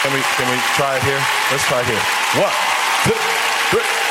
Can we try it here? Let's try it here. 1, 2, 3.